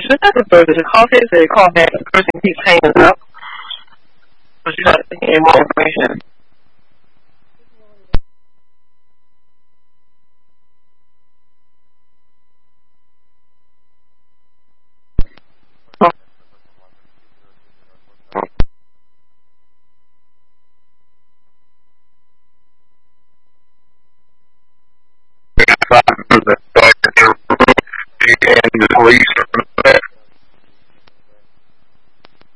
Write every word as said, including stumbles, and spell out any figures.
just have to further the call says they call back. The person keeps hanging up. But you got to get more information.